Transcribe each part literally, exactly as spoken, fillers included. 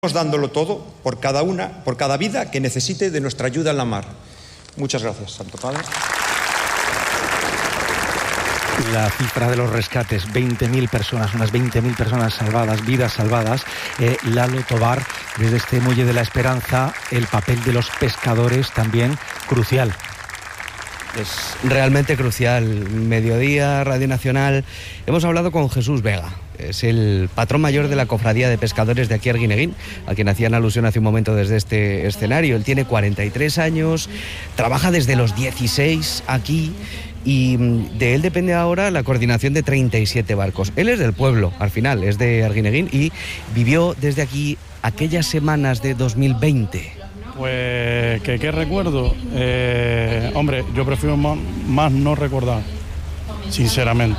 dándolo todo por cada una, por cada vida que necesite de nuestra ayuda en la mar. Muchas gracias, Santo Padre. La cifra de los rescates, veinte mil personas, unas veinte mil personas salvadas, vidas salvadas. Eh, Lalo Tobar, desde este Muelle de la Esperanza, el papel de los pescadores también crucial. Es realmente crucial. Mediodía, Radio Nacional. Hemos hablado con Jesús Vega. Es el patrón mayor de la Cofradía de Pescadores de aquí Arguineguín, a quien hacían alusión hace un momento desde este escenario. Él tiene cuarenta y tres años, trabaja desde los dieciséis aquí y de él depende ahora la coordinación de treinta y siete barcos. Él es del pueblo, al final, es de Arguineguín y vivió desde aquí aquellas semanas de dos mil veinte. Pues, ¿qué, qué recuerdo? Eh, hombre, yo prefiero más, más no recordar, sinceramente.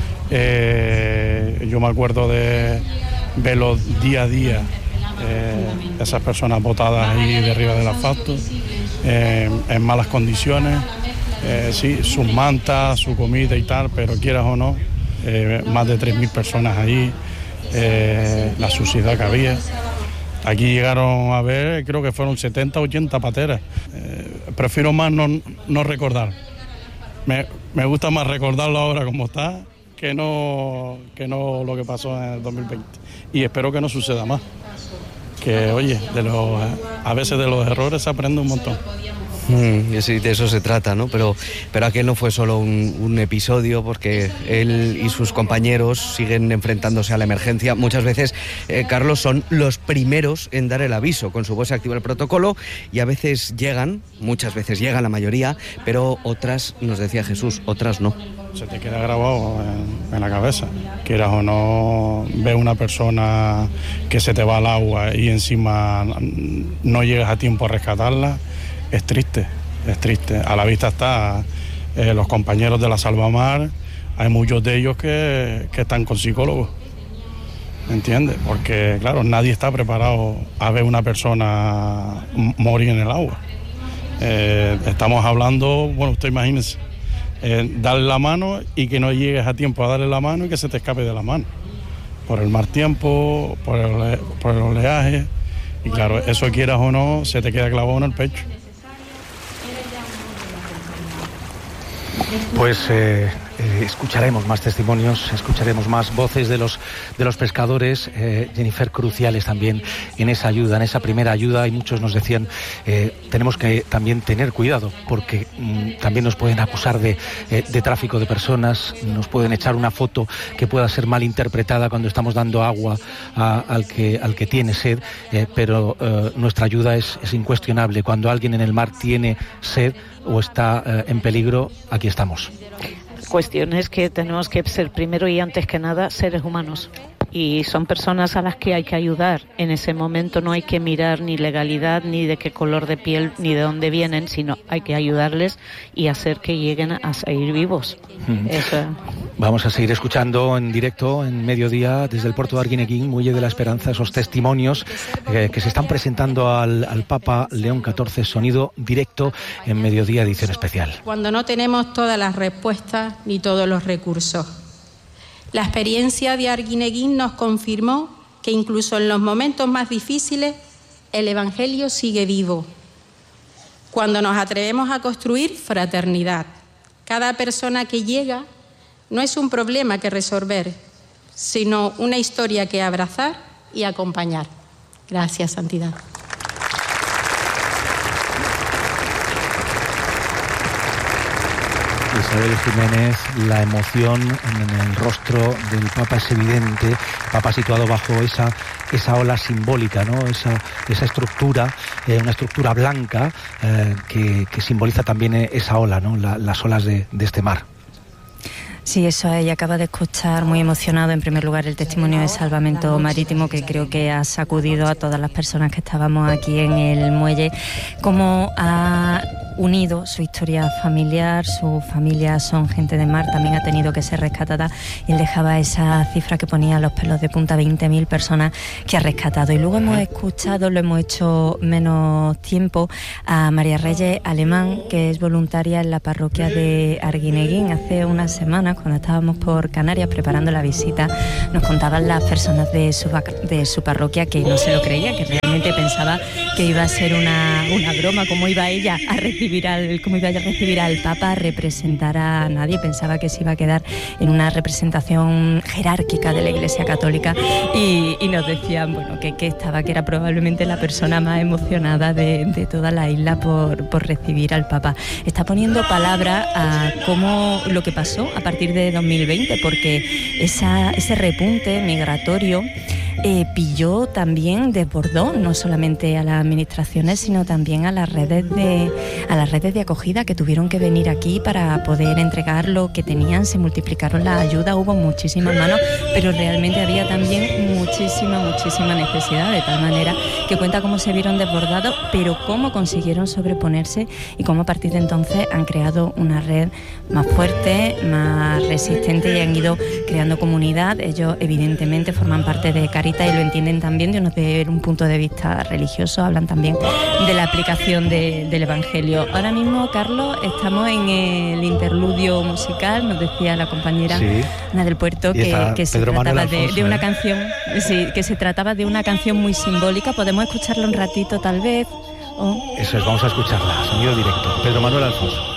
Eh, yo me acuerdo de verlos día a día, eh, esas personas botadas ahí de arriba del asfalto, eh, en malas condiciones, eh, sí, sus mantas, su comida y tal, pero quieras o no, eh, más de tres mil personas ahí, eh, la suciedad que había. Aquí llegaron a ver, creo que fueron setenta, ochenta pateras. Eh, prefiero más no, no recordar. Me, me gusta más recordarlo ahora como está que no, que no lo que pasó en el dos mil veinte. Y espero que no suceda más. Que, oye, de los, a veces de los errores se aprende un montón. Mm, sí, de eso se trata, ¿no? Pero, pero aquel no fue solo un, un episodio, porque él y sus compañeros siguen enfrentándose a la emergencia. Muchas veces, eh, Carlos, son los primeros en dar el aviso. Con su voz se activa el protocolo y a veces llegan, muchas veces llegan la mayoría, pero otras, nos decía Jesús, otras no. Se te queda grabado en, en la cabeza. Quieras o no, ves una persona que se te va al agua y encima no llegas a tiempo a rescatarla. Es triste, es triste. A la vista está eh, los compañeros de la Salvamar, hay muchos de ellos que, que están con psicólogos, ¿entiendes? Porque, claro, nadie está preparado a ver una persona morir en el agua. Eh, estamos hablando, bueno, usted imagínese, eh, darle la mano y que no llegues a tiempo a darle la mano y que se te escape de la mano. Por el mal tiempo, por el, por el oleaje, y claro, eso quieras o no, se te queda clavado en el pecho. Pues eh, eh, escucharemos más testimonios, escucharemos más voces de los de los pescadores, eh, Jennifer, cruciales también en esa ayuda, en esa primera ayuda, y muchos nos decían, eh, tenemos que también tener cuidado, porque mm, también nos pueden acusar de, eh, de tráfico de personas, nos pueden echar una foto que pueda ser mal interpretada cuando estamos dando agua a, al, que, al que tiene sed, eh, pero eh, nuestra ayuda es, es incuestionable. Cuando alguien en el mar tiene sed o está eh, en peligro, aquí estamos. Cuestión es que tenemos que ser primero y antes que nada seres humanos, y son personas a las que hay que ayudar. En ese momento no hay que mirar ni legalidad, ni de qué color de piel, ni de dónde vienen, sino hay que ayudarles y hacer que lleguen a salir vivos. Mm. Eso. Vamos a seguir escuchando en directo en Mediodía desde el puerto de Arguineguín, Muelle de la Esperanza, esos testimonios eh, que se están presentando al, al Papa León catorce, sonido directo en Mediodía, edición especial. Cuando no tenemos todas las respuestas ni todos los recursos. La experiencia de Arguineguín nos confirmó que incluso en los momentos más difíciles el Evangelio sigue vivo. Cuando nos atrevemos a construir fraternidad, cada persona que llega no es un problema que resolver, sino una historia que abrazar y acompañar. Gracias, Santidad. Isabel Jiménez, la emoción en el rostro del Papa es evidente. El Papa situado bajo esa esa ola simbólica, ¿no? Esa esa estructura, eh, una estructura blanca eh, que, que simboliza también esa ola, ¿no? La, las olas de, de este mar. Sí, eso es, y acaba de escuchar muy emocionado en primer lugar el testimonio de Salvamento Marítimo, que creo que ha sacudido a todas las personas que estábamos aquí en el muelle, como a unido, su historia familiar, su familia son gente de mar, también ha tenido que ser rescatada, y él dejaba esa cifra que ponía los pelos de punta, veinte mil personas que ha rescatado. Y luego hemos escuchado, lo hemos hecho menos tiempo, a María Reyes Alemán, que es voluntaria en la parroquia de Arguineguín. Hace unas semanas, cuando estábamos por Canarias preparando la visita, nos contaban las personas de su, de su parroquia que no se lo creían, que realmente pensaba que iba a ser una, una broma, cómo iba ella a recibir al, cómo iba a recibir al Papa, a representar a nadie. Pensaba que se iba a quedar en una representación jerárquica de la Iglesia Católica, y, y nos decían, bueno, que, que estaba, que era probablemente la persona más emocionada de, de toda la isla por, por recibir al Papa. Está poniendo palabra a cómo lo que pasó a partir de dos mil veinte, porque esa, ese repunte migratorio Eh, pilló también, desbordó no solamente a las administraciones, sino también a las redes de a las redes de acogida, que tuvieron que venir aquí para poder entregar lo que tenían. Se multiplicaron las ayudas, hubo muchísimas manos, pero realmente había también muchísima, muchísima necesidad, de tal manera que cuenta cómo se vieron desbordados, pero cómo consiguieron sobreponerse, y cómo a partir de entonces han creado una red más fuerte, más resistente, y han ido creando comunidad. Ellos evidentemente forman parte de Caritas y lo entienden también desde un punto de vista religioso, hablan también de la aplicación de, del Evangelio. Ahora mismo, Carlos, estamos en el interludio musical, nos decía la compañera sí. Ana del Puerto que, que se Pedro trataba Alfonso, de, de una ¿eh? canción, sí, que se trataba de una canción muy simbólica. Podemos escucharla un ratito tal vez. ¿O? Eso es, vamos a escucharla, sonido directo. Pedro Manuel Alfonso.